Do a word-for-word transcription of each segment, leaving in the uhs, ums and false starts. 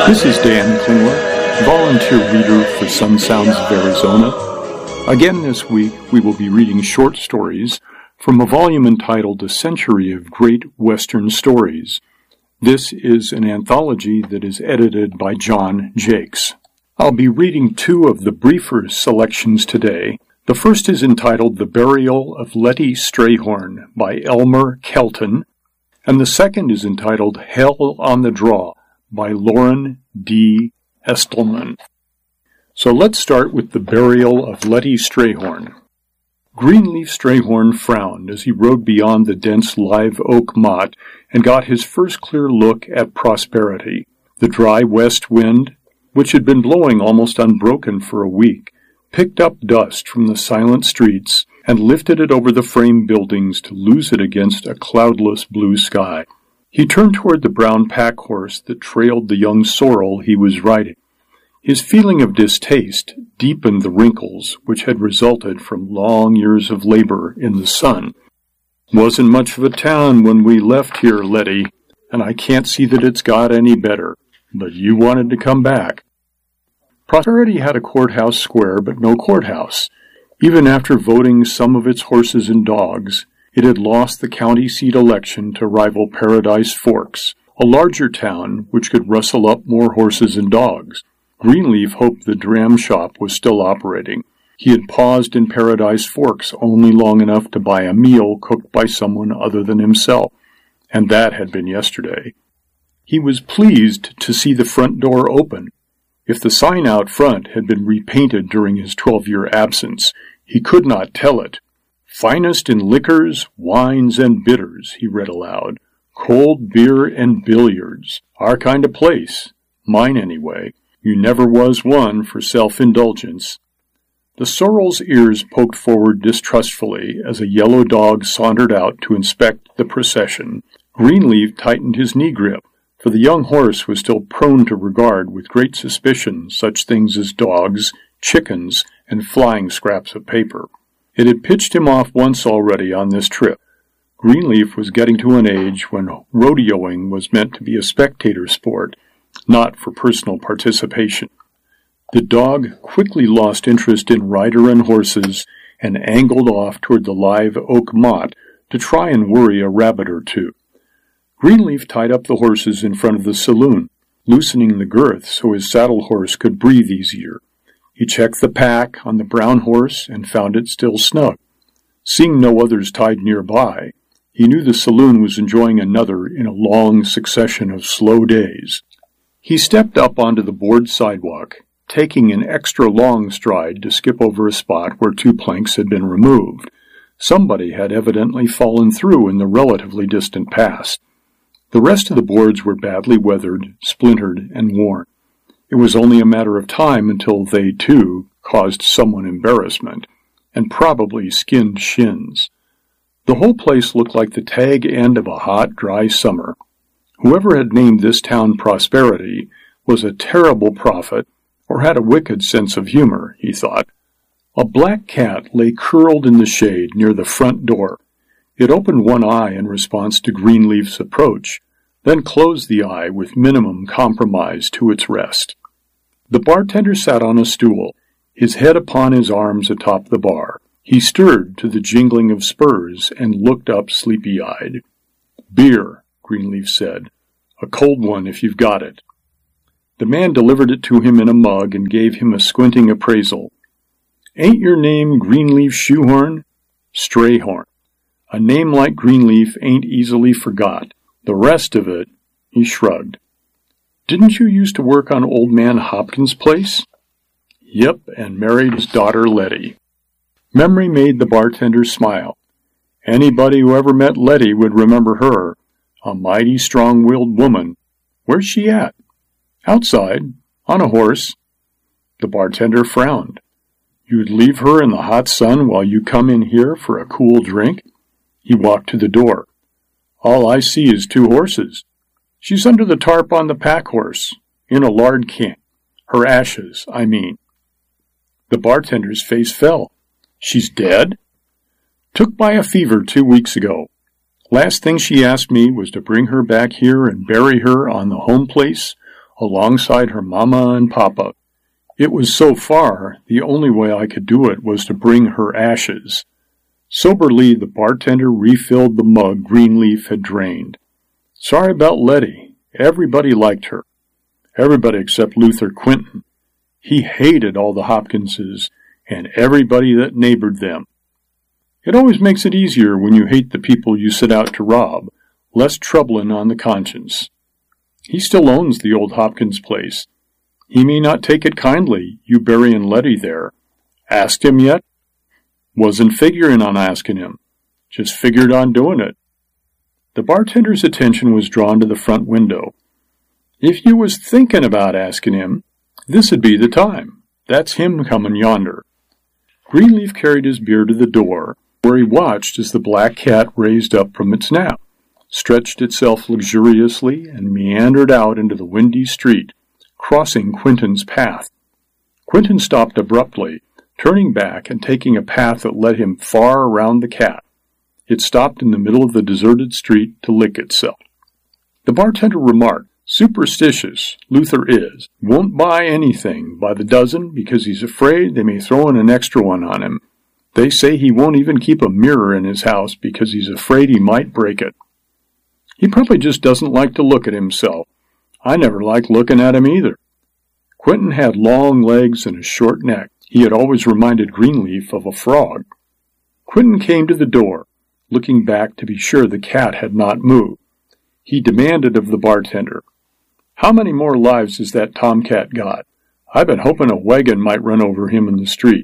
This is Dan Klingler, volunteer reader for Sun Sounds of Arizona. Again this week, we will be reading short stories from a volume entitled A Century of Great Western Stories. This is an anthology that is edited by John Jakes. I'll be reading two of the briefer selections today. The first is entitled The Burial of Letty Strayhorn by Elmer Kelton, and the second is entitled Hell on the Draw by Lauren D. Estelman. So let's start with The Burial of Letty Strayhorn. Greenleaf Strayhorn frowned as he rode beyond the dense live oak motte and got his first clear look at Prosperity. The dry west wind, which had been blowing almost unbroken for a week, picked up dust from the silent streets and lifted it over the frame buildings to lose it against a cloudless blue sky. He turned toward the brown pack horse that trailed the young sorrel he was riding. His feeling of distaste deepened the wrinkles which had resulted from long years of labor in the sun. "Wasn't much of a town when we left here, Letty, and I can't see that it's got any better. But you wanted to come back." Prosperity had a courthouse square, but no courthouse. Even after voting some of its horses and dogs, it had lost the county seat election to rival Paradise Forks, a larger town which could rustle up more horses and dogs. Greenleaf hoped the dram shop was still operating. He had paused in Paradise Forks only long enough to buy a meal cooked by someone other than himself, and that had been yesterday. He was pleased to see the front door open. If the sign out front had been repainted during his twelve-year absence, he could not tell it. "Finest in liquors, wines, and bitters," he read aloud. "Cold beer and billiards. Our kind of place. Mine, anyway. You never was one for self-indulgence." The sorrel's ears poked forward distrustfully as a yellow dog sauntered out to inspect the procession. Greenleaf tightened his knee grip, for the young horse was still prone to regard with great suspicion such things as dogs, chickens, and flying scraps of paper. It had pitched him off once already on this trip. Greenleaf was getting to an age when rodeoing was meant to be a spectator sport, not for personal participation. The dog quickly lost interest in rider and horses and angled off toward the live oak motte to try and worry a rabbit or two. Greenleaf tied up the horses in front of the saloon, loosening the girth so his saddle horse could breathe easier. He checked the pack on the brown horse and found it still snug. Seeing no others tied nearby, he knew the saloon was enjoying another in a long succession of slow days. He stepped up onto the board sidewalk, taking an extra long stride to skip over a spot where two planks had been removed. Somebody had evidently fallen through in the relatively distant past. The rest of the boards were badly weathered, splintered, and worn. It was only a matter of time until they, too, caused someone embarrassment, and probably skinned shins. The whole place looked like the tag end of a hot, dry summer. Whoever had named this town Prosperity was a terrible prophet, or had a wicked sense of humor, he thought. A black cat lay curled in the shade near the front door. It opened one eye in response to Greenleaf's approach, then closed the eye with minimum compromise to its rest. The bartender sat on a stool, his head upon his arms atop the bar. He stirred to the jingling of spurs and looked up sleepy-eyed. "Beer," Greenleaf said. "A cold one if you've got it." The man delivered it to him in a mug and gave him a squinting appraisal. "Ain't your name Greenleaf Shoehorn?" "Strayhorn. A name like Greenleaf ain't easily forgot. The rest of it," he shrugged. "Didn't you used to work on old man Hopkins' place?" "Yep, and married his daughter Letty." Memory made the bartender smile. Anybody who ever met Letty would remember her. A mighty strong-willed woman. "Where's she at?" "Outside, on a horse." The bartender frowned. "You'd leave her in the hot sun while you come in here for a cool drink?" He walked to the door. "All I see is two horses." "She's under the tarp on the pack horse, in a lard can. Her ashes, I mean." The bartender's face fell. "She's dead?" "Took by a fever two weeks ago. Last thing she asked me was to bring her back here and bury her on the home place, alongside her mama and papa. It was so far, the only way I could do it was to bring her ashes. Soberly, the bartender refilled the mug Greenleaf had drained. Sorry about Letty. Everybody liked her. Everybody except Luther Quinton. He hated all the Hopkinses and everybody that neighbored them. It always makes it easier when you hate the people you set out to rob, less troubling on the conscience. He still owns the old Hopkins place. He may not take it kindly, you burying Letty there. Asked him yet? Wasn't figuring on asking him. Just figured on doing it. The bartender's attention was drawn to the front window. If you was thinking about asking him, this'd be the time. That's him coming yonder. Greenleaf carried his beer to the door, where he watched as the black cat raised up from its nap, stretched itself luxuriously, and meandered out into the windy street, crossing Quinton's path. Quinton stopped abruptly, turning back and taking a path that led him far around the cat. It stopped in the middle of the deserted street to lick itself. The bartender remarked, "Superstitious, Luther is. Won't buy anything by the dozen because he's afraid they may throw in an extra one on him. They say he won't even keep a mirror in his house because he's afraid he might break it. He probably just doesn't like to look at himself. I never liked looking at him either." Quinton had long legs and a short neck. He had always reminded Greenleaf of a frog. Quinton came to the door, looking back to be sure the cat had not moved. He demanded of the bartender, "How many more lives has that tomcat got? I've been hoping a wagon might run over him in the street.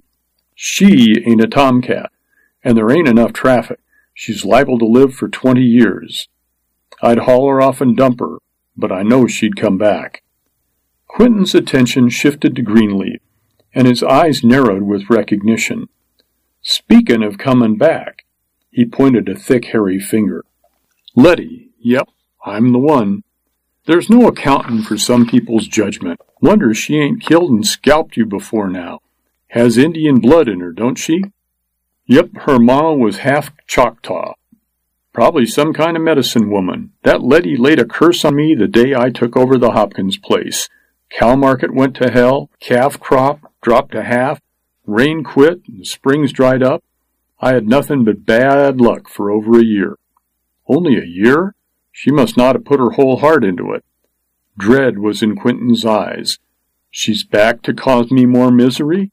She ain't a tomcat, and there ain't enough traffic. She's liable to live for twenty years. I'd haul her off and dump her, but I know she'd come back." Quinton's attention shifted to Greenleaf, and his eyes narrowed with recognition. "Speaking of coming back," he pointed a thick, hairy finger. "Letty, yep, I'm the one. There's no accounting for some people's judgment. Wonder she ain't killed and scalped you before now. Has Indian blood in her, don't she?" "Yep, her mama was half Choctaw. Probably some kind of medicine woman. That Letty laid a curse on me the day I took over the Hopkins place. Cow market went to hell, calf crop dropped to half, rain quit, and springs dried up. I had nothing but bad luck for over a year." "Only a year? She must not have put her whole heart into it." Dread was in Quinton's eyes. "She's back to cause me more misery?"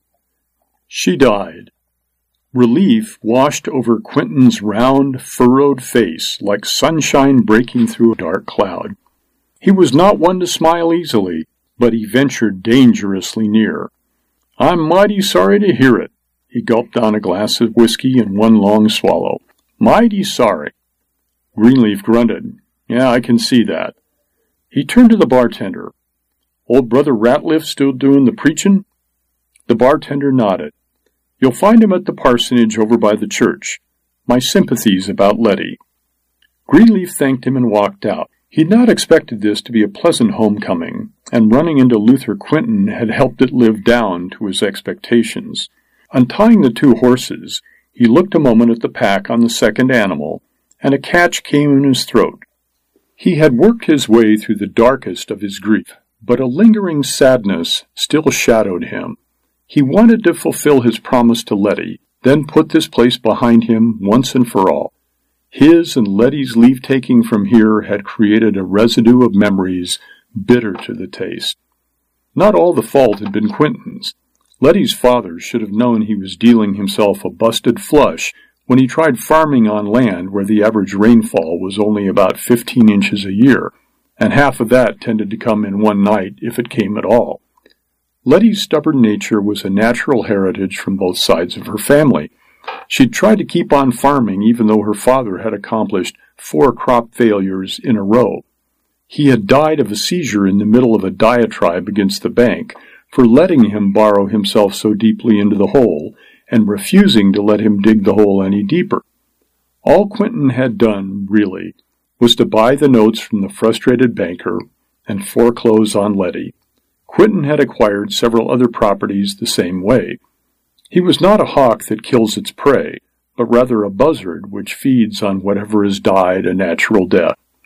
"She died." Relief washed over Quinton's round, furrowed face like sunshine breaking through a dark cloud. He was not one to smile easily, but he ventured dangerously near. "I'm mighty sorry to hear it." He gulped down a glass of whiskey in one long swallow. "Mighty sorry." Greenleaf grunted. "Yeah, I can see that." He turned to the bartender. "Old Brother Ratliff still doing the preachin'?" The bartender nodded. "You'll find him at the parsonage over by the church. My sympathies about Letty." Greenleaf thanked him and walked out. He'd not expected this to be a pleasant homecoming, and running into Luther Quinton had helped it live down to his expectations. Untying the two horses, he looked a moment at the pack on the second animal, and a catch came in his throat. He had worked his way through the darkest of his grief, but a lingering sadness still shadowed him. He wanted to fulfill his promise to Letty, then put this place behind him once and for all. His and Letty's leave-taking from here had created a residue of memories bitter to the taste. Not all the fault had been Quinton's. Letty's father should have known he was dealing himself a busted flush when he tried farming on land where the average rainfall was only about fifteen inches a year, and half of that tended to come in one night if it came at all. Letty's stubborn nature was a natural heritage from both sides of her family. She'd tried to keep on farming even though her father had accomplished four crop failures in a row. He had died of a seizure in the middle of a diatribe against the bank for letting him borrow himself so deeply into the hole and refusing to let him dig the hole any deeper. All Quinton had done, really, was to buy the notes from the frustrated banker and foreclose on Letty. Quinton had acquired several other properties the same way. He was not a hawk that kills its prey, but rather a buzzard which feeds on whatever has died a natural death.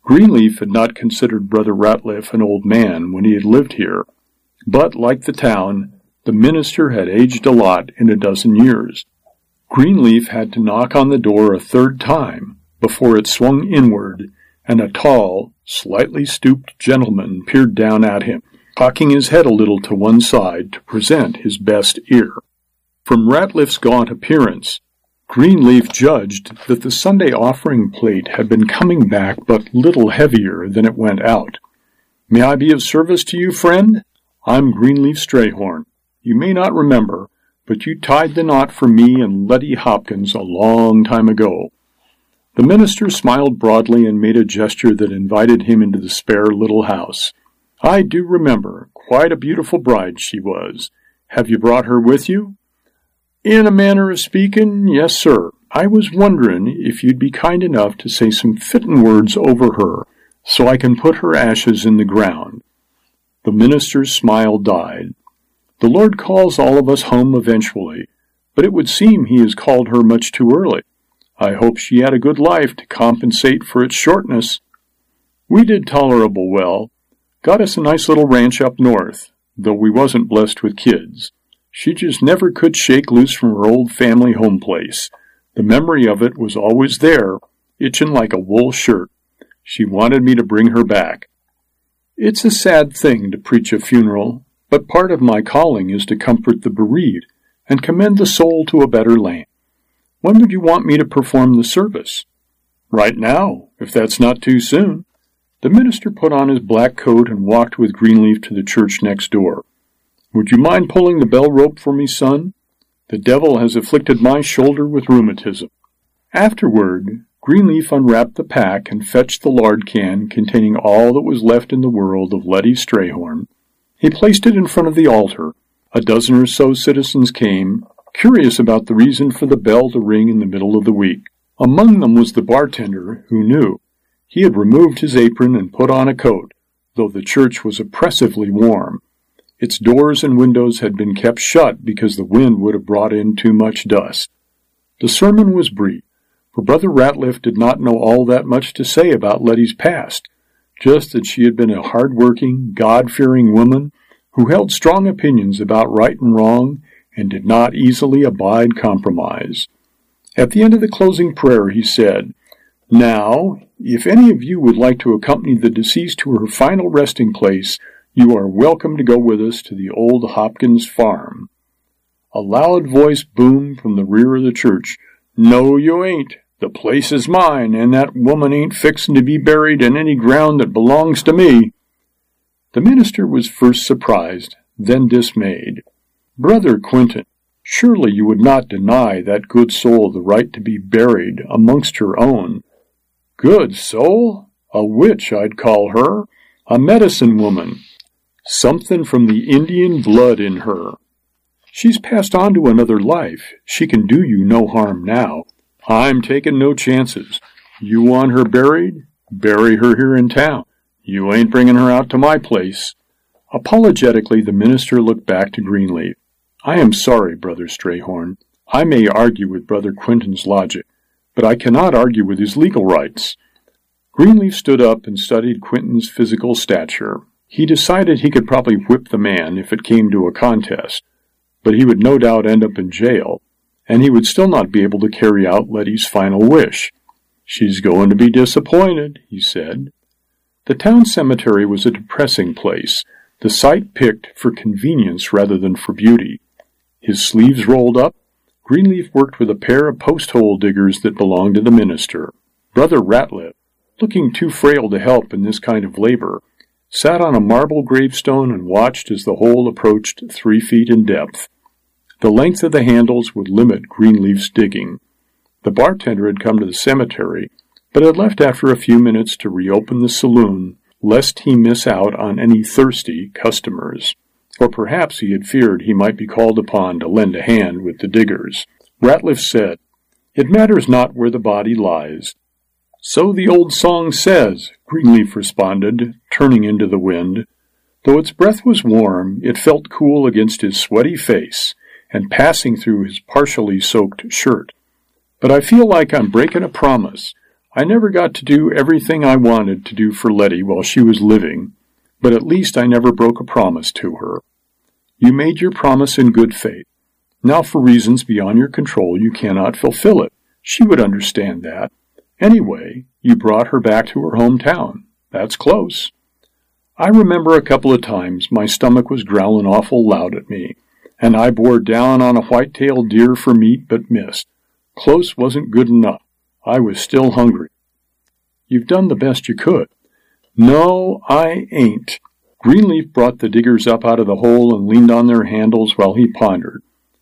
Greenleaf had not considered Brother Ratliff an old man when he had lived here, but, like the town, the minister had aged a lot in a dozen years. Greenleaf had to knock on the door a third time before it swung inward, and a tall, slightly stooped gentleman peered down at him, cocking his head a little to one side to present his best ear. From Ratliff's gaunt appearance, Greenleaf judged that the Sunday offering plate had been coming back but little heavier than it went out. "May I be of service to you, friend? I'm Greenleaf Strayhorn. You may not remember, but you tied the knot for me and Letty Hopkins a long time ago." The minister smiled broadly and made a gesture that invited him into the spare little house. "I do remember. Quite a beautiful bride she was. Have you brought her with you?" "In a manner of speaking, yes, sir. I was wondering if you'd be kind enough to say some fitting words over her, so I can put her ashes in the ground." The minister's smile died. "The Lord calls all of us home eventually, but it would seem he has called her much too early. I hope she had a good life to compensate for its shortness." "We did tolerable well. Got us a nice little ranch up north, though we wasn't blessed with kids. She just never could shake loose from her old family home place. The memory of it was always there, itching like a wool shirt. She wanted me to bring her back. It's a sad thing to preach a funeral, but part of my calling is to comfort the bereaved and commend the soul to a better land. When would you want me to perform the service?" "Right now, if that's not too soon." The minister put on his black coat and walked with Greenleaf to the church next door. "Would you mind pulling the bell rope for me, son? The devil has afflicted my shoulder with rheumatism." Afterward, Greenleaf unwrapped the pack and fetched the lard can containing all that was left in the world of Letty Strayhorn. He placed it in front of the altar. A dozen or so citizens came, curious about the reason for the bell to ring in the middle of the week. Among them was the bartender, who knew. He had removed his apron and put on a coat, though the church was oppressively warm. Its doors and windows had been kept shut because the wind would have brought in too much dust. The sermon was brief, for Brother Ratliff did not know all that much to say about Letty's past, just that she had been a hard-working, God-fearing woman who held strong opinions about right and wrong and did not easily abide compromise. At the end of the closing prayer he said, "Now, if any of you would like to accompany the deceased to her final resting place, you are welcome to go with us to the old Hopkins farm." A loud voice boomed from the rear of the church, "No, you ain't. The place is mine, and that woman ain't fixin' to be buried in any ground that belongs to me." The minister was first surprised, then dismayed. "Brother Quentin, surely you would not deny that good soul the right to be buried amongst her own." "Good soul? A witch, I'd call her. A medicine woman. Something from the Indian blood in her. She's passed on to another life. She can do you no harm now. I'm taking no chances. You want her buried? Bury her here in town. You ain't bringing her out to my place." Apologetically, the minister looked back to Greenleaf. "I am sorry, Brother Strayhorn. I may argue with Brother Quentin's logic, but I cannot argue with his legal rights." Greenleaf stood up and studied Quentin's physical stature. He decided he could probably whip the man if it came to a contest, but he would no doubt end up in jail, and he would still not be able to carry out Letty's final wish. "She's going to be disappointed," he said. The town cemetery was a depressing place, the site picked for convenience rather than for beauty. His sleeves rolled up, Greenleaf worked with a pair of post-hole diggers that belonged to the minister. Brother Ratliff, looking too frail to help in this kind of labor, sat on a marble gravestone and watched as the hole approached three feet in depth. The length of the handles would limit Greenleaf's digging. The bartender had come to the cemetery, but had left after a few minutes to reopen the saloon, lest he miss out on any thirsty customers. Or perhaps he had feared he might be called upon to lend a hand with the diggers. Ratliff said, "It matters not where the body lies." "So the old song says," Greenleaf responded, turning into the wind. Though its breath was warm, it felt cool against his sweaty face and passing through his partially soaked shirt. "But I feel like I'm breaking a promise. I never got to do everything I wanted to do for Letty while she was living, but at least I never broke a promise to her. You made your promise in good faith. Now, for reasons beyond your control, you cannot fulfill it. She would understand that. Anyway, you brought her back to her hometown. That's close. I remember a couple of times my stomach was growling awful loud at me, and I bore down on a white-tailed deer for meat but missed. Close wasn't good enough. I was still hungry. You've done the best you could. No, I ain't. Greenleaf brought the diggers up out of the hole and leaned on their handles while he pondered.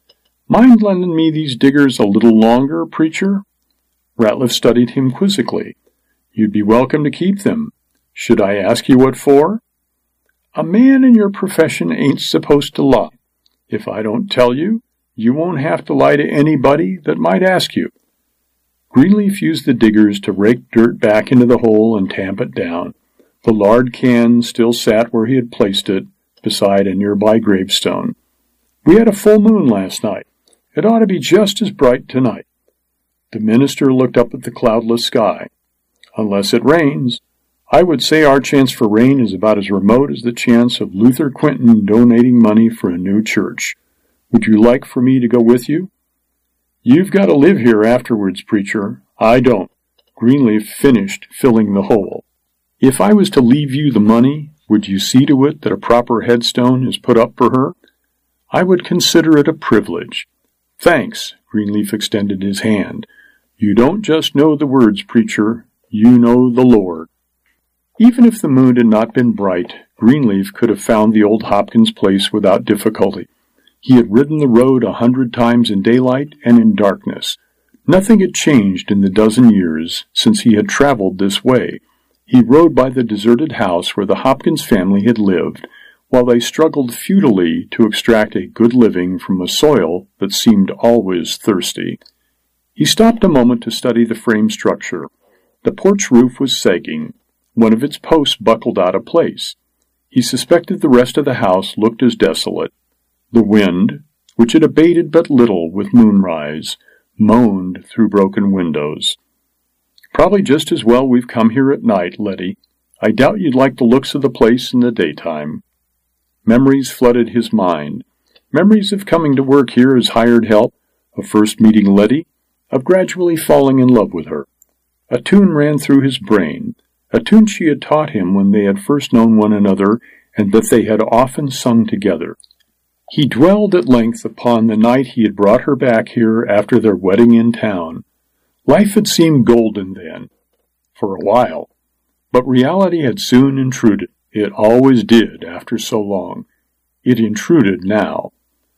Mind lending me these diggers a little longer, preacher? Ratliff studied him quizzically. You'd be welcome to keep them. Should I ask you what for? A man in your profession ain't supposed to lie. If I don't tell you, you won't have to lie to anybody that might ask you. Greenleaf used the diggers to rake dirt back into the hole and tamp it down. The lard can still sat where he had placed it, beside a nearby gravestone. We had a full moon last night. It ought to be just as bright tonight. The minister looked up at the cloudless sky. Unless it rains, I would say our chance for rain is about as remote as the chance of Luther Quinton donating money for a new church. Would you like for me to go with you? You've got to live here afterwards, preacher. I don't. Greenleaf finished filling the hole. If I was to leave you the money, would you see to it that a proper headstone is put up for her? I would consider it a privilege. Thanks, Greenleaf extended his hand. You don't just know the words, preacher. You know the Lord. Even if the moon had not been bright, Greenleaf could have found the old Hopkins place without difficulty. He had ridden the road a hundred times in daylight and in darkness. Nothing had changed in the dozen years since he had traveled this way. He rode by the deserted house where the Hopkins family had lived, while they struggled futilely to extract a good living from a soil that seemed always thirsty. He stopped a moment to study the frame structure. The porch roof was sagging. One of its posts buckled out of place. He suspected the rest of the house looked as desolate. The wind, which had abated but little with moonrise, moaned through broken windows. Probably just as well we've come here at night, Letty. I doubt you'd like the looks of the place in the daytime. Memories flooded his mind. Memories of coming to work here as hired help, of first meeting Letty, of gradually falling in love with her. A tune ran through his brain, a tune she had taught him when they had first known one another, and that they had often sung together. He dwelled at length upon the night he had brought her back here after their wedding in town. Life had seemed golden then, for a while, but reality had soon intruded. It always did after so long. It intruded now.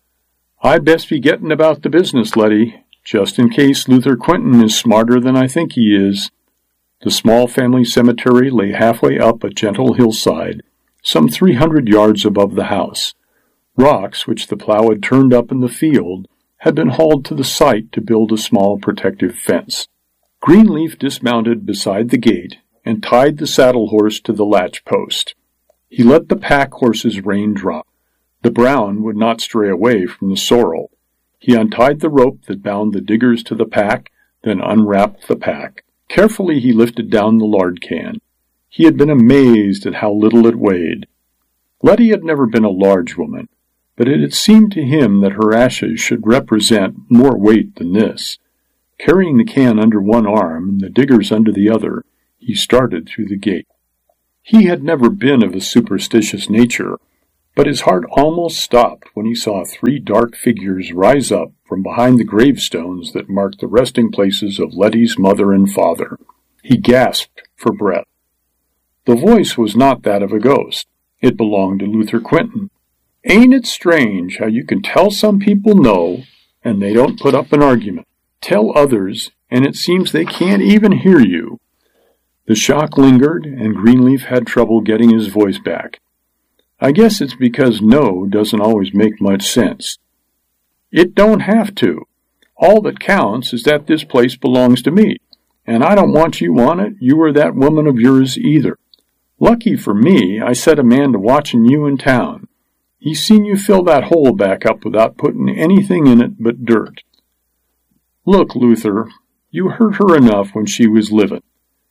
I'd best be getting about the business, Letty, just in case Luther Quinton is smarter than I think he is. The small family cemetery lay halfway up a gentle hillside, some three hundred yards above the house. Rocks, which the plow had turned up in the field, had been hauled to the site to build a small protective fence. Greenleaf dismounted beside the gate and tied the saddle horse to the latch post. He let the pack horse's rein drop. The brown would not stray away from the sorrel. He untied the rope that bound the diggers to the pack, then unwrapped the pack. Carefully he lifted down the lard can. He had been amazed at how little it weighed. Letty had never been a large woman, but it had seemed to him that her ashes should represent more weight than this. Carrying the can under one arm and the diggers under the other, he started through the gate. He had never been of a superstitious nature, but his heart almost stopped when he saw three dark figures rise up from behind the gravestones that marked the resting places of Letty's mother and father. He gasped for breath. The voice was not that of a ghost. It belonged to Luther Quinton. Ain't it strange how you can tell some people no, and they don't put up an argument? Tell others, and it seems they can't even hear you. The shock lingered, and Greenleaf had trouble getting his voice back. I guess it's because no doesn't always make much sense. It don't have to. All that counts is that this place belongs to me, and I don't want you on it, you or that woman of yours either. Lucky for me, I set a man to watching you in town. He's seen you fill that hole back up without putting anything in it but dirt. Look, Luther, you hurt her enough when she was living.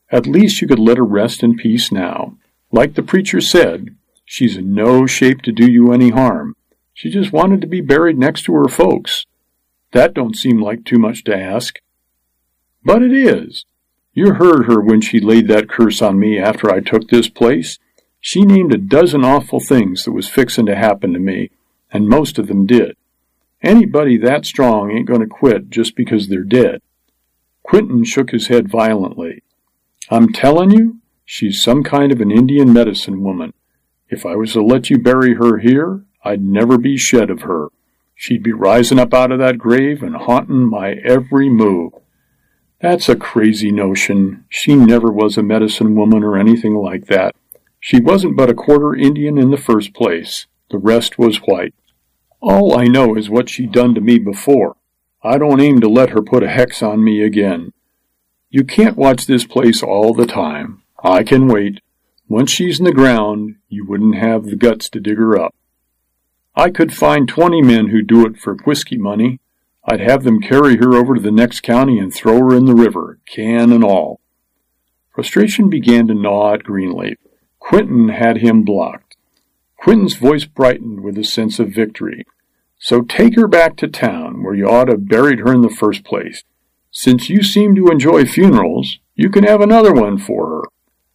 At least you could let her rest in peace now. Like the preacher said, she's in no shape to do you any harm. She just wanted to be buried next to her folks. That don't seem like too much to ask. But it is. You heard her when she laid that curse on me after I took this place. She named a dozen awful things that was fixin' to happen to me, and most of them did. Anybody that strong ain't going to quit just because they're dead. Quentin shook his head violently. I'm telling you, she's some kind of an Indian medicine woman. If I was to let you bury her here, I'd never be shed of her. She'd be rising up out of that grave and haunting my every move. That's a crazy notion. She never was a medicine woman or anything like that. She wasn't but a quarter Indian in the first place. The rest was white. All I know is what she done to me before. I don't aim to let her put a hex on me again. You can't watch this place all the time. I can wait. Once she's in the ground, you wouldn't have the guts to dig her up. I could find twenty men who'd do it for whiskey money. I'd have them carry her over to the next county and throw her in the river, can and all. Frustration began to gnaw at Greenleaf. Quentin had him blocked. Quentin's voice brightened with a sense of victory. So take her back to town, where you ought to have buried her in the first place. Since you seem to enjoy funerals, you can have another one for her.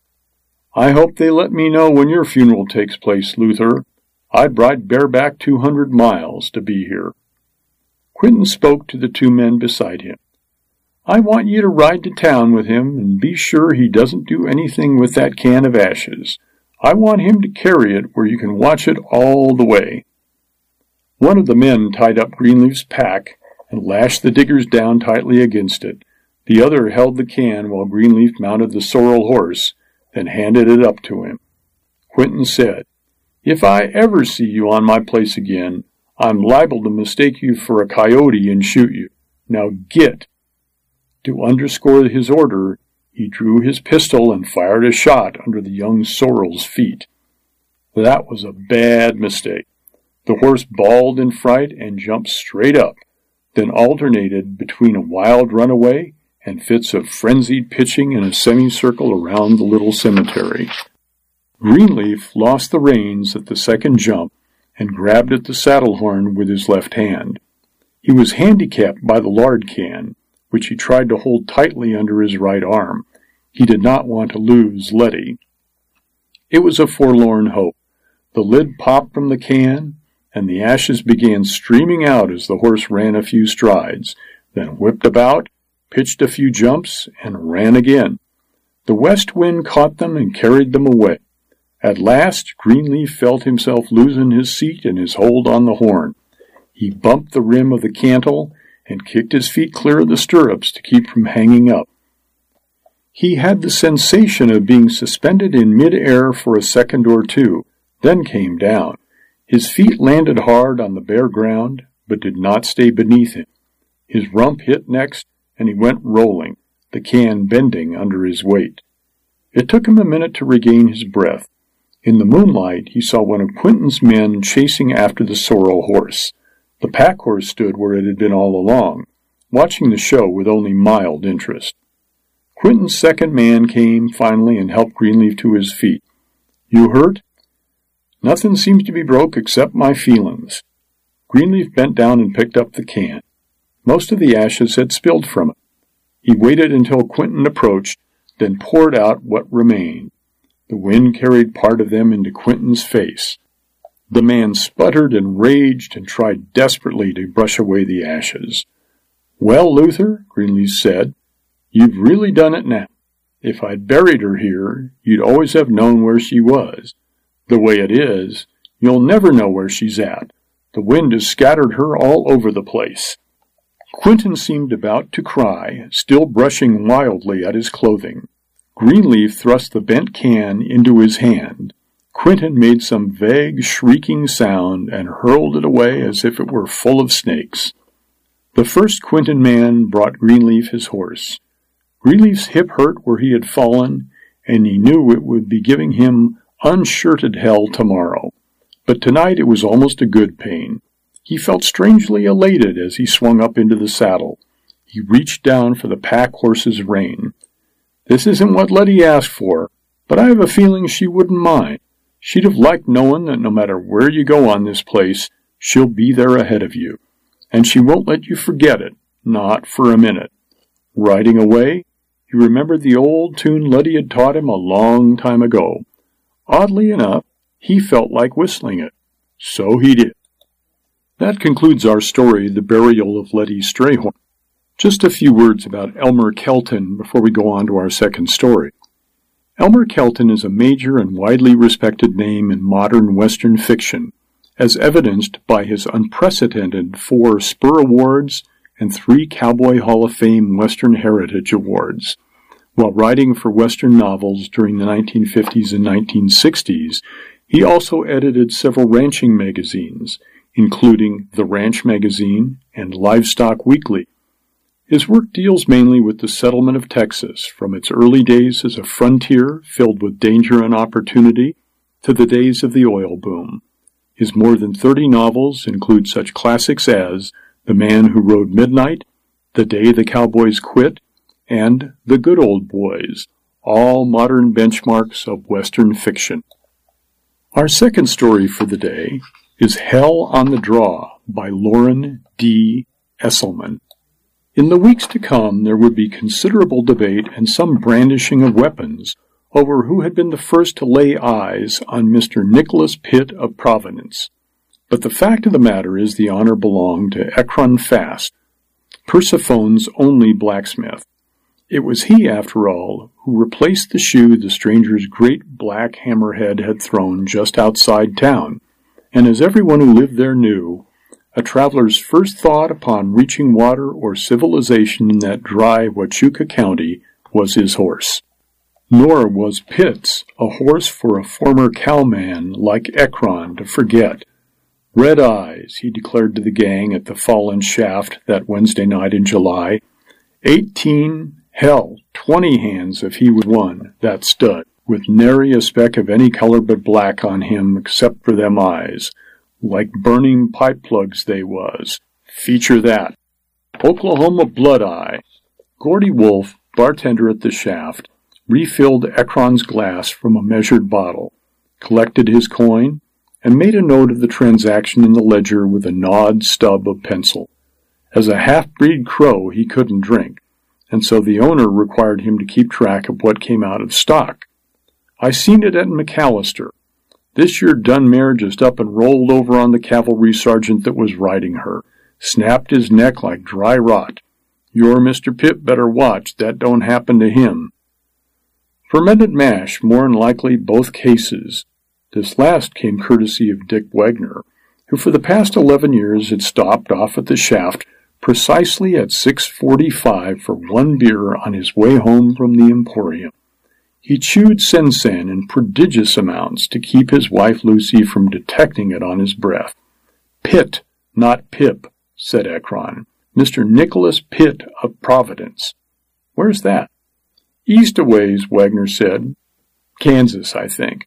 I hope they let me know when your funeral takes place, Luther. I'd ride bareback two hundred miles to be here. Quentin spoke to the two men beside him. I want you to ride to town with him and be sure he doesn't do anything with that can of ashes. I want him to carry it where you can watch it all the way. One of the men tied up Greenleaf's pack and lashed the diggers down tightly against it. The other held the can while Greenleaf mounted the sorrel horse, then handed it up to him. Quentin said, If I ever see you on my place again, I'm liable to mistake you for a coyote and shoot you. Now get. To underscore his order, he drew his pistol and fired a shot under the young sorrel's feet. That was a bad mistake. The horse bawled in fright and jumped straight up, then alternated between a wild runaway and fits of frenzied pitching in a semicircle around the little cemetery. Greenleaf lost the reins at the second jump and grabbed at the saddle horn with his left hand. He was handicapped by the lard can, which he tried to hold tightly under his right arm. He did not want to lose Letty. It was a forlorn hope. The lid popped from the can, and the ashes began streaming out as the horse ran a few strides, then whipped about, pitched a few jumps, and ran again. The west wind caught them and carried them away. At last, Greenleaf felt himself losing his seat and his hold on the horn. He bumped the rim of the cantle and kicked his feet clear of the stirrups to keep from hanging up. He had the sensation of being suspended in mid-air for a second or two, then came down. His feet landed hard on the bare ground, but did not stay beneath him. His rump hit next, and he went rolling, the can bending under his weight. It took him a minute to regain his breath. In the moonlight, he saw one of Quentin's men chasing after the sorrel horse. The pack horse stood where it had been all along, watching the show with only mild interest. Quentin's second man came finally and helped Greenleaf to his feet. You hurt? Nothing seems to be broke except my feelings. Greenleaf bent down and picked up the can. Most of the ashes had spilled from it. He waited until Quentin approached, then poured out what remained. The wind carried part of them into Quentin's face. The man sputtered and raged and tried desperately to brush away the ashes. Well, Luther, Greenleaf said, you've really done it now. If I'd buried her here, you'd always have known where she was. The way it is, you'll never know where she's at. The wind has scattered her all over the place. Quentin seemed about to cry, still brushing wildly at his clothing. Greenleaf thrust the bent can into his hand. Quentin made some vague, shrieking sound and hurled it away as if it were full of snakes. The first Quentin man brought Greenleaf his horse. Greenleaf's hip hurt where he had fallen, and he knew it would be giving him unshirted hell tomorrow. But tonight it was almost a good pain. He felt strangely elated as he swung up into the saddle. He reached down for the pack horse's rein. This isn't what Letty asked for, but I have a feeling she wouldn't mind. She'd have liked knowing that no matter where you go on this place, she'll be there ahead of you. And she won't let you forget it, not for a minute. Riding away, he remembered the old tune Letty had taught him a long time ago. Oddly enough, he felt like whistling it. So he did. That concludes our story, The Burial of Letty Strayhorn. Just a few words about Elmer Kelton before we go on to our second story. Elmer Kelton is a major and widely respected name in modern Western fiction, as evidenced by his unprecedented four Spur Awards and three Cowboy Hall of Fame Western Heritage Awards. While writing for Western novels during the nineteen fifties and nineteen sixties, he also edited several ranching magazines, including The Ranch Magazine and Livestock Weekly. His work deals mainly with the settlement of Texas, from its early days as a frontier filled with danger and opportunity to the days of the oil boom. His more than thirty novels include such classics as The Man Who Rode Midnight, The Day the Cowboys Quit, and The Good Old Boys, all modern benchmarks of Western fiction. Our second story for the day is Hell on the Draw by Loren D. Esselman. In the weeks to come, there would be considerable debate and some brandishing of weapons over who had been the first to lay eyes on Mister Nicholas Pitt of Providence. But the fact of the matter is the honor belonged to Ekron Fast, Persephone's only blacksmith. It was he, after all, who replaced the shoe the stranger's great black hammerhead had thrown just outside town, and as everyone who lived there knew, a traveler's first thought upon reaching water or civilization in that dry Huachuca County was his horse. Nor was Pitt's a horse for a former cowman like Ekron to forget. Red eyes, he declared to the gang at the Fallen Shaft that Wednesday night in July. Eighteen, hell, twenty hands if he was one, that stud, with nary a speck of any color but black on him except for them eyes. Like burning pipe plugs they was. Feature that. Oklahoma Blood Eye. Gordy Wolf, bartender at the Shaft, refilled Ekron's glass from a measured bottle, collected his coin, and made a note of the transaction in the ledger with a gnawed stub of pencil. As a half-breed crow, he couldn't drink, and so the owner required him to keep track of what came out of stock. I seen it at McAllister. This year Dunmare just up and rolled over on the cavalry sergeant that was riding her, snapped his neck like dry rot. Your Mister Pitt better watch, that don't happen to him. Fermented mash, more'n likely both cases. This last came courtesy of Dick Wagner, who for the past eleven years had stopped off at the Shaft precisely at six forty-five for one beer on his way home from the Emporium. He chewed sensen in prodigious amounts to keep his wife Lucy from detecting it on his breath. Pitt, not Pip, said Ekron. Mister Nicholas Pitt of Providence. Where's that? East a ways, Wagner said. Kansas, I think.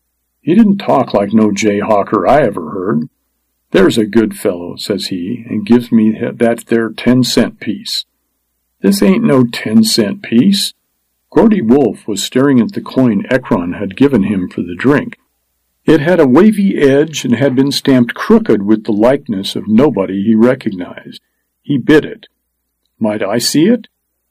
He didn't talk like no jayhawker I ever heard. There's a good fellow, says he, and gives me that there ten-cent piece. This ain't no ten-cent piece. Gordy Wolf was staring at the coin Ekron had given him for the drink. It had a wavy edge and had been stamped crooked with the likeness of nobody he recognized. He bit it. Might I see it?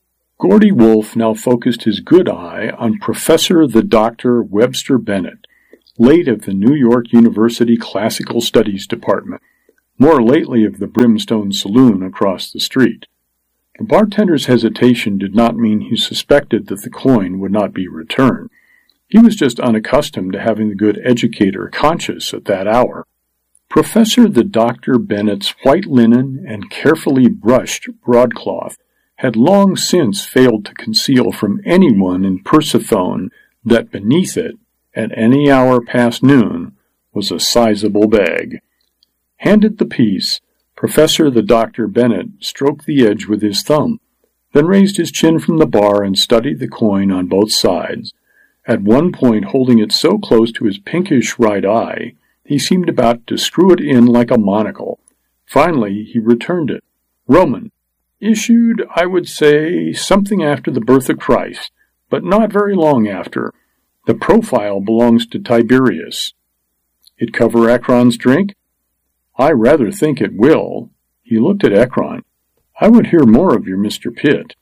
Gordy Wolf now focused his good eye on Professor the Doctor Webster Bennett, late of the New York University Classical Studies Department, more lately of the Brimstone Saloon across the street. The bartender's hesitation did not mean he suspected that the coin would not be returned. He was just unaccustomed to having the good educator conscious at that hour. Professor the Doctor Bennett's white linen and carefully brushed broadcloth had long since failed to conceal from anyone in Persephone that beneath it, at any hour past noon, was a sizable bag. Handed the piece, Professor the Doctor Bennett stroked the edge with his thumb, then raised his chin from the bar and studied the coin on both sides, at one point holding it so close to his pinkish right eye he seemed about to screw it in like a monocle. Finally he returned it. Roman. Issued, I would say, something after the birth of Christ, but not very long after. The profile belongs to Tiberius. It cover Ekron's drink? I rather think it will. He looked at Ekron. I would hear more of your Mister Pitt.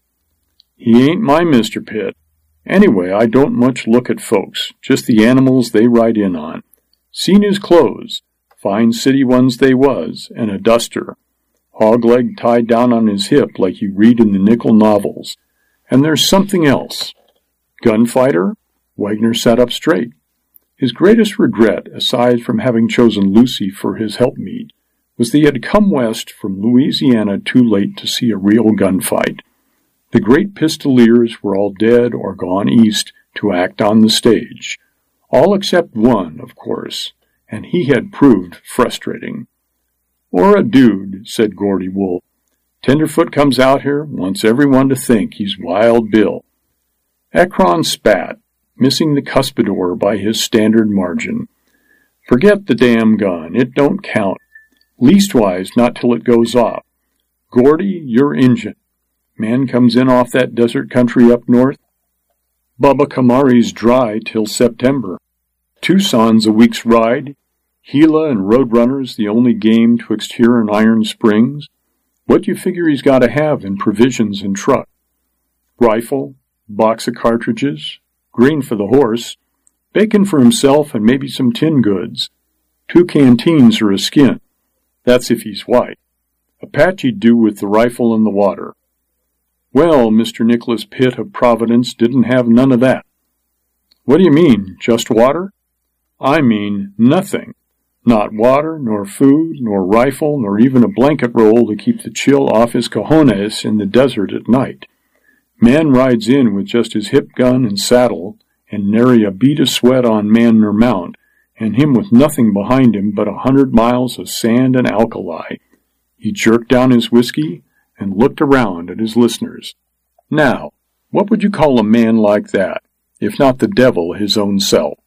He ain't my Mister Pitt. Anyway, I don't much look at folks, just the animals they ride in on. Seen his clothes, fine city ones they was, and a duster. Hog leg tied down on his hip like you read in the nickel novels. And there's something else. Gunfighter? Wagner sat up straight. His greatest regret, aside from having chosen Lucy for his helpmeet, was that he had come west from Louisiana too late to see a real gunfight. The great pistoliers were all dead or gone east to act on the stage. All except one, of course, and he had proved frustrating. Or a dude, said Gordy Wolf. Tenderfoot comes out here, wants everyone to think he's Wild Bill. Ekron spat, missing the cuspidor by his standard margin. Forget the damn gun, it don't count. Leastwise, not till it goes off. Gordy, you're Injun. Man comes in off that desert country up north. Bubba Kamari's dry till September. Tucson's a week's ride. Gila and Roadrunner's the only game twixt here and Iron Springs. What do you figure he's got to have in provisions and truck? Rifle, box of cartridges, grain for the horse, bacon for himself and maybe some tin goods. Two canteens or a skin. That's if he's white. Apache'd do with the rifle and the water. Well, Mister Nicholas Pitt of Providence didn't have none of that. What do you mean, just water? I mean nothing. Not water, nor food, nor rifle, nor even a blanket roll to keep the chill off his cojones in the desert at night. Man rides in with just his hip gun and saddle, and nary a bead of sweat on man nor mount, and him with nothing behind him but a hundred miles of sand and alkali. He jerked down his whiskey and looked around at his listeners. Now, what would you call a man like that, if not the devil his own self?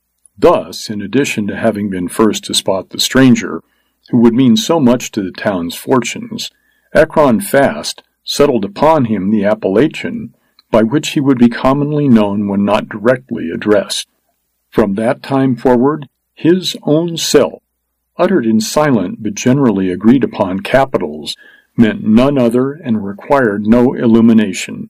Thus, in addition to having been first to spot the stranger, who would mean so much to the town's fortunes, Ekron Fast settled upon him the appellation by which he would be commonly known when not directly addressed. From that time forward, his own self, uttered in silent but generally agreed upon capitals, meant none other and required no illumination.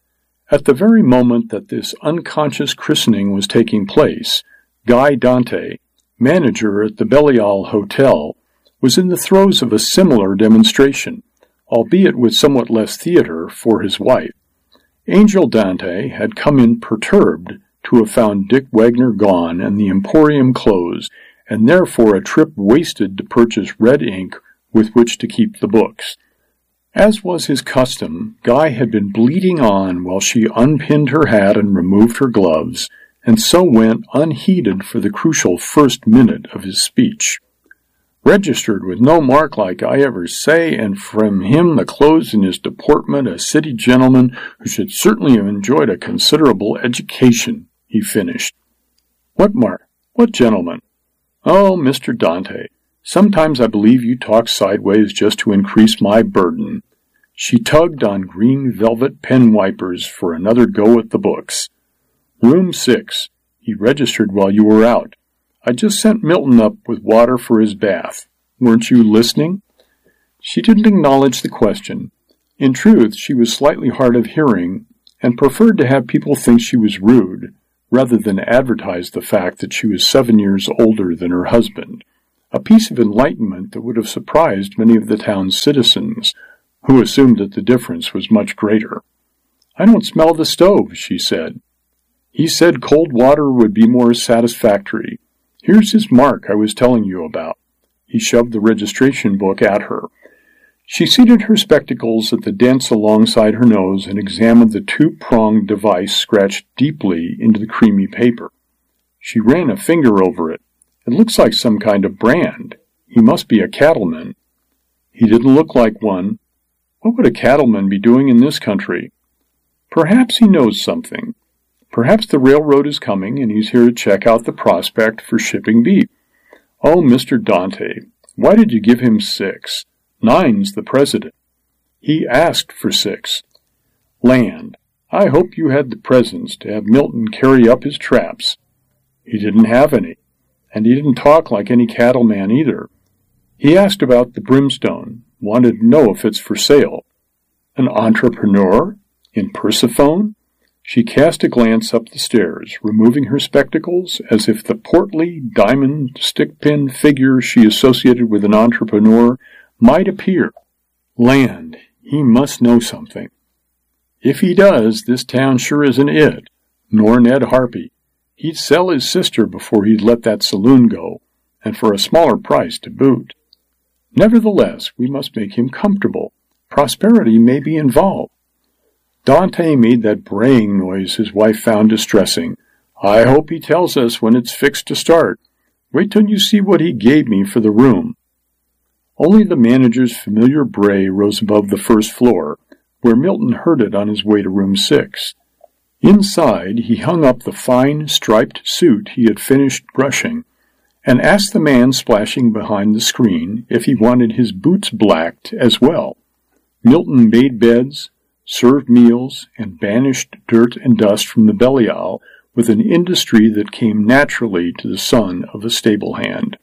At the very moment that this unconscious christening was taking place, Guy Dante, manager at the Belial Hotel, was in the throes of a similar demonstration, albeit with somewhat less theater, for his wife. Angel Dante had come in perturbed to have found Dick Wagner gone and the Emporium closed, and therefore a trip wasted to purchase red ink with which to keep the books. As was his custom, Guy had been bleeding on while she unpinned her hat and removed her gloves, and so went unheeded for the crucial first minute of his speech. Registered with no mark like I ever say, and from him the clothes in his deportment a city gentleman who should certainly have enjoyed a considerable education, he finished. What mark? What gentleman? Oh, Mister Dante, sometimes I believe you talk sideways just to increase my burden. She tugged on green velvet pen wipers for another go at the books. Room six. He registered while you were out. I just sent Milton up with water for his bath. Weren't you listening? She didn't acknowledge the question. In truth, she was slightly hard of hearing, and preferred to have people think she was rude, rather than advertise the fact that she was seven years older than her husband, a piece of enlightenment that would have surprised many of the town's citizens, who assumed that the difference was much greater. I don't smell the stove, she said. He said cold water would be more satisfactory. Here's his mark I was telling you about. He shoved the registration book at her. She seated her spectacles at the dents alongside her nose and examined the two-pronged device scratched deeply into the creamy paper. She ran a finger over it. It looks like some kind of brand. He must be a cattleman. He didn't look like one. What would a cattleman be doing in this country? Perhaps he knows something. Perhaps the railroad is coming, and he's here to check out the prospect for shipping beef. Oh, Mister Dante, why did you give him six? Nine's the president. He asked for six. Land. I hope you had the presence to have Milton carry up his traps. He didn't have any, and he didn't talk like any cattleman either. He asked about the brimstone, wanted to know if it's for sale. An entrepreneur? In Persephone? She cast a glance up the stairs, removing her spectacles, as if the portly, diamond, stick-pin figure she associated with an entrepreneur might appear. Land, he must know something. If he does, this town sure isn't it, nor Ned Harpy. He'd sell his sister before he'd let that saloon go, and for a smaller price to boot. Nevertheless, we must make him comfortable. Prosperity may be involved. Dante made that braying noise his wife found distressing. I hope he tells us when it's fixed to start. Wait till you see what he gave me for the room. Only the manager's familiar bray rose above the first floor, where Milton heard it on his way to room six. Inside, he hung up the fine, striped suit he had finished brushing, and asked the man splashing behind the screen if he wanted his boots blacked as well. Milton made beds, served meals, and banished dirt and dust from the Belial with an industry that came naturally to the son of a stable hand.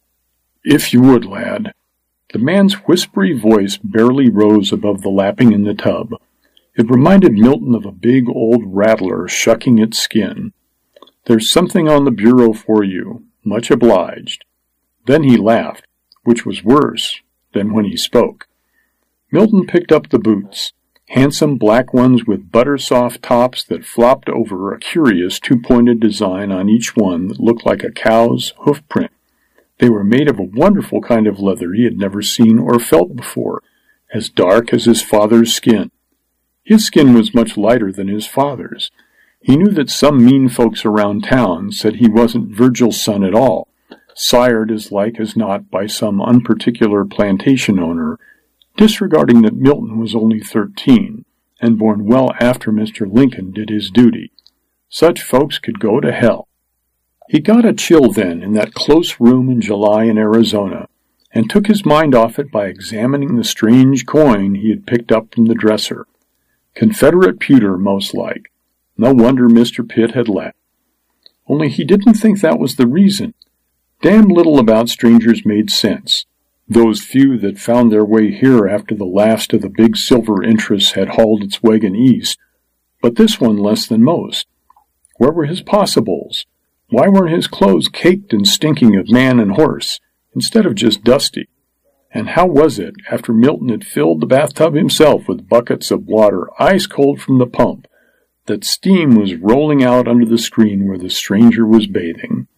If you would, lad. The man's whispery voice barely rose above the lapping in the tub. It reminded Milton of a big old rattler shucking its skin. There's something on the bureau for you. Much obliged. Then he laughed, which was worse than when he spoke. Milton picked up the boots, handsome black ones with butter-soft tops that flopped over a curious two-pointed design on each one that looked like a cow's hoof-print. They were made of a wonderful kind of leather he had never seen or felt before, as dark as his father's skin. His skin was much lighter than his father's. He knew that some mean folks around town said he wasn't Virgil's son at all, sired as like as not by some unparticular plantation owner, disregarding that Milton was only thirteen, and born well after Mister Lincoln did his duty. Such folks could go to hell. He got a chill then in that close room in July in Arizona, and took his mind off it by examining the strange coin he had picked up from the dresser. Confederate pewter, most like. No wonder Mister Pitt had laughed. Only he didn't think that was the reason. Damn little about strangers made sense. Those few that found their way here after the last of the big silver interests had hauled its wagon east, but this one less than most. Where were his possibles? Why weren't his clothes caked and stinking of man and horse, instead of just dusty? And how was it, after Milton had filled the bathtub himself with buckets of water ice cold from the pump, that steam was rolling out under the screen where the stranger was bathing?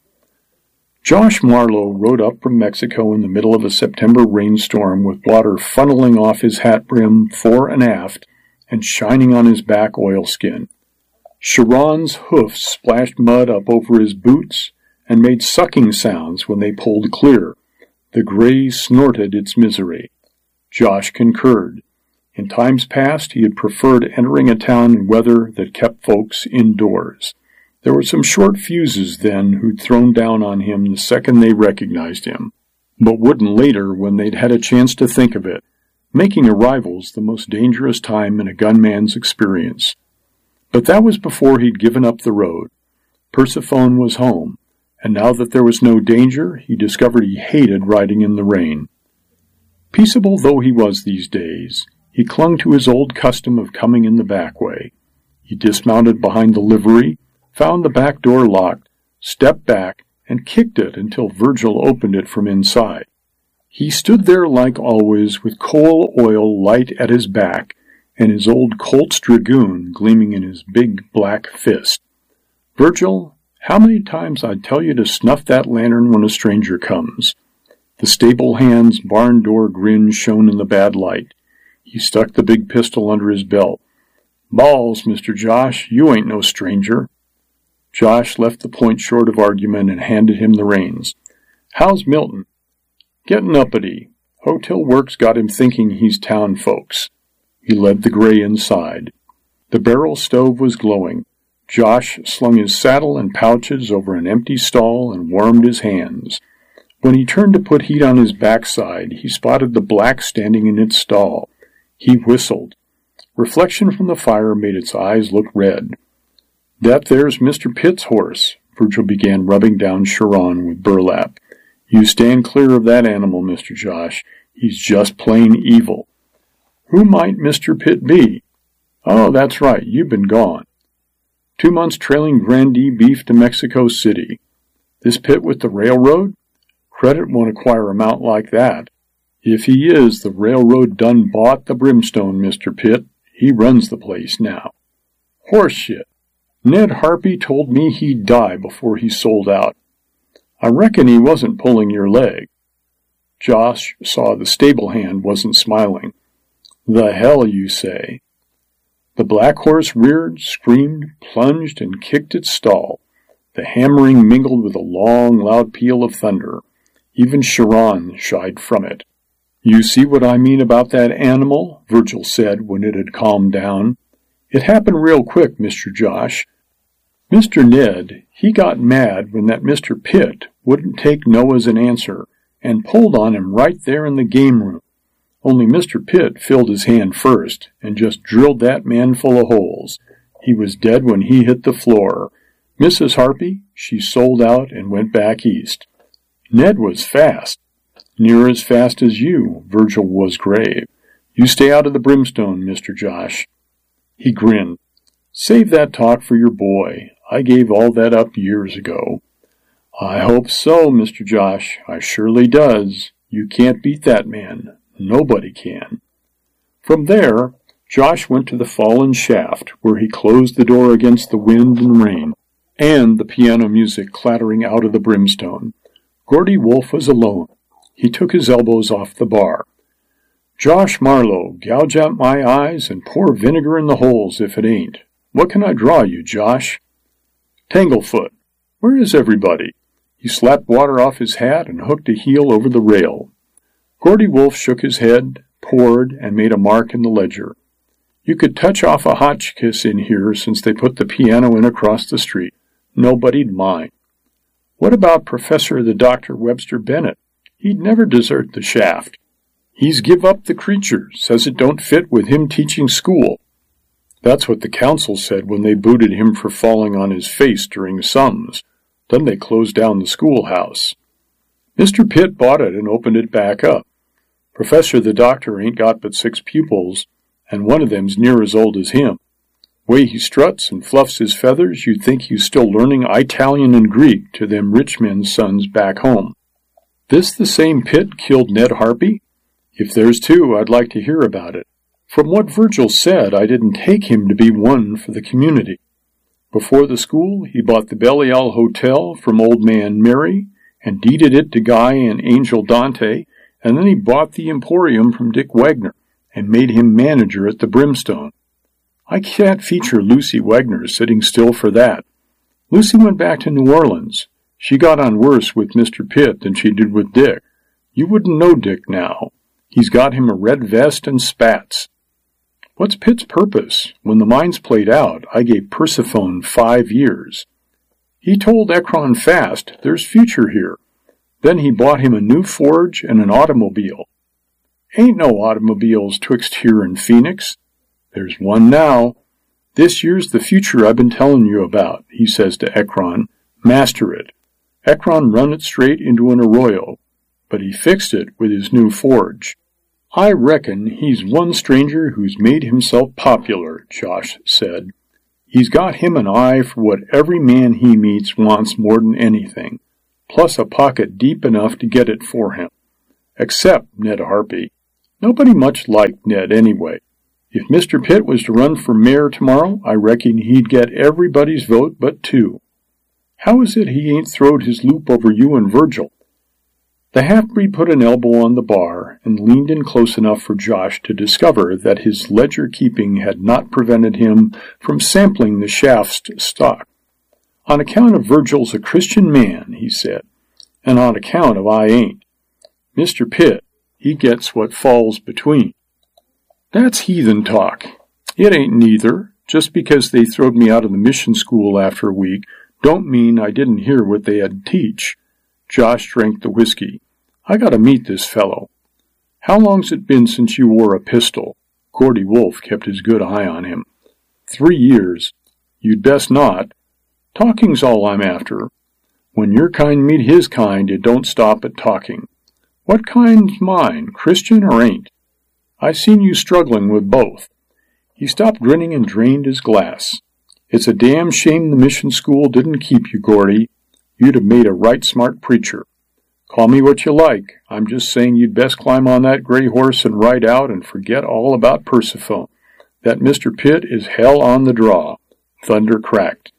Josh Marlowe rode up from Mexico in the middle of a September rainstorm with water funneling off his hat brim fore and aft and shining on his back oilskin. Sharon's hoofs splashed mud up over his boots and made sucking sounds when they pulled clear. The gray snorted its misery. Josh concurred. In times past, he had preferred entering a town in weather that kept folks indoors. There were some short fuses then who'd thrown down on him the second they recognized him, but wouldn't later when they'd had a chance to think of it, making arrivals the most dangerous time in a gunman's experience. But that was before he'd given up the road. Persephone was home, and now that there was no danger, he discovered he hated riding in the rain. Peaceable though he was these days, he clung to his old custom of coming in the back way. He dismounted behind the livery, found the back door locked, stepped back, and kicked it until Virgil opened it from inside. He stood there like always, with coal oil light at his back, and his old Colt's Dragoon gleaming in his big black fist. Virgil, how many times I'd tell you to snuff that lantern when a stranger comes. The stable hand's barn door grin shone in the bad light. He stuck the big pistol under his belt. Balls, Mister Josh, you ain't no stranger. Josh left the point short of argument and handed him the reins. How's Milton? Gettin' uppity. Hotel work's got him thinking he's town folks. He led the gray inside. The barrel stove was glowing. Josh slung his saddle and pouches over an empty stall and warmed his hands. When he turned to put heat on his backside, he spotted the black standing in its stall. He whistled. Reflection from the fire made its eyes look red. "That there's Mister Pitt's horse." Virgil began rubbing down Chiron with burlap. "You stand clear of that animal, Mister Josh. He's just plain evil." "Who might Mister Pitt be?" "Oh, that's right. You've been gone. Two months trailing Grandee beef to Mexico City. This Pitt with the railroad? Credit won't acquire a mount like that. If he is, the railroad done bought the brimstone, Mister Pitt. He runs the place now." "Horse shit. Ned Harpy told me he'd die before he sold out. I reckon he wasn't pulling your leg." Josh saw the stable hand wasn't smiling. "The hell you say?" The black horse reared, screamed, plunged, and kicked its stall. The hammering mingled with a long, loud peal of thunder. Even Chiron shied from it. "You see what I mean about that animal?" Virgil said when it had calmed down. "It happened real quick, Mister Josh. Mister Ned, he got mad when that Mister Pitt wouldn't take no as an answer, and pulled on him right there in the game room. Only Mister Pitt filled his hand first, and just drilled that man full of holes. He was dead when he hit the floor. Missus Harpy, she sold out and went back east. Ned was fast. Near as fast as you." Virgil was grave. "You stay out of the brimstone, Mister Josh." He grinned. "Save that talk for your boy. I gave all that up years ago." "I hope so, Mister Josh. I surely does. You can't beat that man. Nobody can." From there, Josh went to the fallen shaft, where he closed the door against the wind and rain, and the piano music clattering out of the brimstone. Gordy Wolf was alone. He took his elbows off the bar. "Josh Marlowe, gouge out my eyes and pour vinegar in the holes if it ain't. What can I draw you, Josh?" "Tanglefoot. Where is everybody?" He slapped water off his hat and hooked a heel over the rail. Gordy Wolf shook his head, poured, and made a mark in the ledger. "You could touch off a Hotchkiss in here since they put the piano in across the street. Nobody'd mind. What about Professor the Doctor Webster Bennett? He'd never desert the shaft. He's give up the creature, says it don't fit with him teaching school." That's what the council said when they booted him for falling on his face during sums. Then they closed down the schoolhouse. Mister Pitt bought it and opened it back up. Professor the Doctor ain't got but six pupils, and one of them's near as old as him. Way he struts and fluffs his feathers, you'd think he's still learning Italian and Greek to them rich men's sons back home. This the same Pitt killed Ned Harpy? If there's two, I'd like to hear about it. From what Virgil said, I didn't take him to be one for the community. Before the school, he bought the Belial Hotel from old man Mary, and deeded it to Guy and Angel Dante, and then he bought the Emporium from Dick Wagner, and made him manager at the Brimstone. I can't feature Lucy Wagner sitting still for that. Lucy went back to New Orleans. She got on worse with Mister Pitt than she did with Dick. You wouldn't know Dick now. He's got him a red vest and spats. What's Pitt's purpose? When the mines played out, I gave Persephone five years. He told Ekron fast, there's future here. Then he bought him a new forge and an automobile. Ain't no automobiles twixt here and Phoenix. There's one now. This year's the future I've been telling you about, he says to Ekron. Master it. Ekron run it straight into an arroyo, but he fixed it with his new forge. I reckon he's one stranger who's made himself popular, Josh said. He's got him an eye for what every man he meets wants more than anything, plus a pocket deep enough to get it for him. Except Ned Harpy. Nobody much liked Ned anyway. If Mister Pitt was to run for mayor tomorrow, I reckon he'd get everybody's vote but two. How is it he ain't throwed his loop over you and Virgil? The half-breed put an elbow on the bar and leaned in close enough for Josh to discover that his ledger-keeping had not prevented him from sampling the shaft's stock. On account of Virgil's a Christian man, he said, and on account of I ain't. Mister Pitt, he gets what falls between. That's heathen talk. It ain't neither. Just because they throwed me out of the mission school after a week don't mean I didn't hear what they had to teach. Josh drank the whiskey. I gotta meet this fellow. How long's it been since you wore a pistol? Gordy Wolf kept his good eye on him. Three years. You'd best not. Talking's all I'm after. When your kind meet his kind, it don't stop at talking. What kind's mine, Christian or ain't? I seen you struggling with both. He stopped grinning and drained his glass. It's a damn shame the mission school didn't keep you, Gordy. You'd have made a right smart preacher. Call me what you like. I'm just saying you'd best climb on that gray horse and ride out and forget all about Persephone. That Mister Pitt is hell on the draw. Thunder cracked.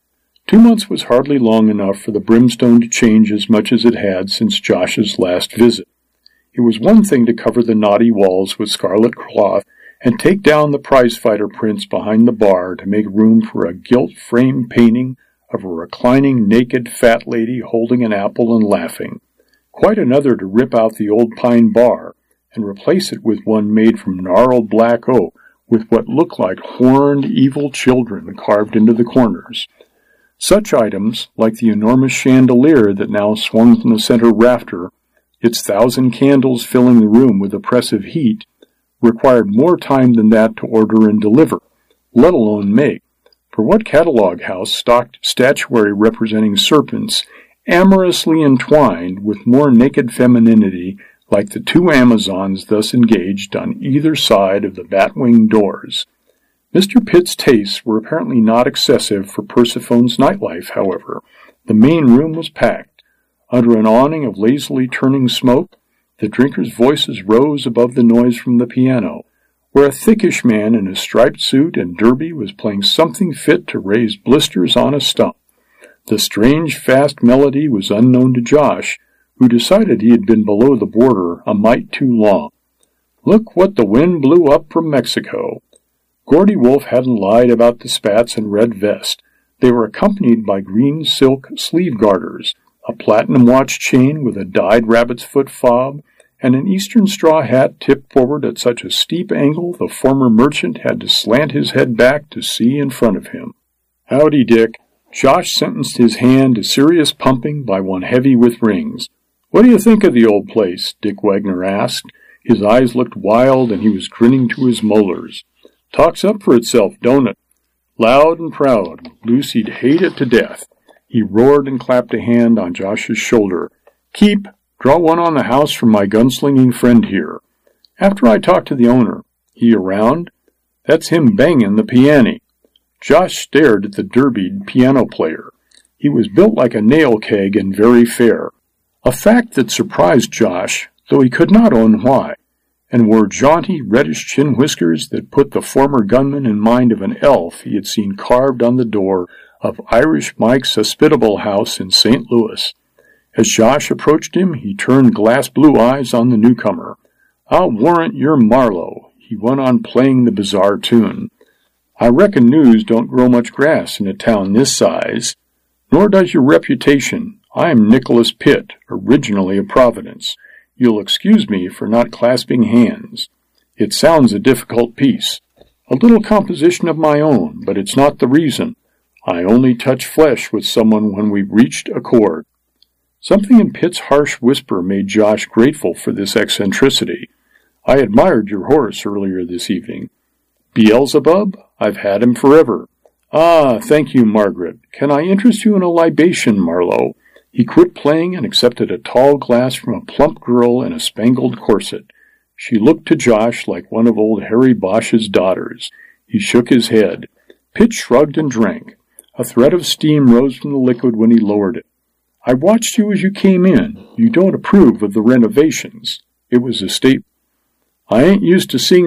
Two months was hardly long enough for the brimstone to change as much as it had since Josh's last visit. It was one thing to cover the knotty walls with scarlet cloth and take down the prizefighter prints behind the bar to make room for a gilt-frame painting of a reclining naked fat lady holding an apple and laughing. Quite another to rip out the old pine bar and replace it with one made from gnarled black oak with what looked like horned evil children carved into the corners. Such items, like the enormous chandelier that now swung from the center rafter, its thousand candles filling the room with oppressive heat, required more time than that to order and deliver, let alone make. For what catalog house stocked statuary representing serpents amorously entwined with more naked femininity like the two Amazons thus engaged on either side of the bat-winged doors? Mister Pitt's tastes were apparently not excessive for Persephone's nightlife, however. The main room was packed. Under an awning of lazily turning smoke, the drinkers' voices rose above the noise from the piano, where a thickish man in a striped suit and derby was playing something fit to raise blisters on a stump. The strange, fast melody was unknown to Josh, who decided he had been below the border a mite too long. Look what the wind blew up from Mexico. Gordy Wolf hadn't lied about the spats and red vest. They were accompanied by green silk sleeve garters, a platinum watch chain with a dyed rabbit's foot fob, and an eastern straw hat tipped forward at such a steep angle the former merchant had to slant his head back to see in front of him. Howdy, Dick. Josh sentenced his hand to serious pumping by one heavy with rings. What do you think of the old place? Dick Wagner asked. His eyes looked wild and he was grinning to his molars. Talks up for itself, don't it? Loud and proud. Lucy'd hate it to death. He roared and clapped a hand on Josh's shoulder. Keep, draw one on the house from my gunslinging friend here. After I talk to the owner. He around? That's him banging the piano. Josh stared at the derbied piano player. He was built like a nail keg and very fair. A fact that surprised Josh, though he could not own why, and wore jaunty reddish chin whiskers that put the former gunman in mind of an elf he had seen carved on the door of Irish Mike's hospitable house in Saint Louis. As Josh approached him, he turned glass-blue eyes on the newcomer. I'll warrant you're Marlowe. He went on playing the bizarre tune. I reckon news don't grow much grass in a town this size. Nor does your reputation. I am Nicholas Pitt, originally of Providence. You'll excuse me for not clasping hands. It sounds a difficult piece. A little composition of my own, but it's not the reason. I only touch flesh with someone when we've reached a chord. Something in Pitt's harsh whisper made Josh grateful for this eccentricity. I admired your horse earlier this evening. Beelzebub? I've had him forever. Ah, thank you, Margaret. Can I interest you in a libation, Marlowe? He quit playing and accepted a tall glass from a plump girl in a spangled corset. She looked to Josh like one of old Harry Bosch's daughters. He shook his head. Pitt shrugged and drank. A thread of steam rose from the liquid when he lowered it. I watched you as you came in. You don't approve of the renovations. It was a statement. I ain't used to seeing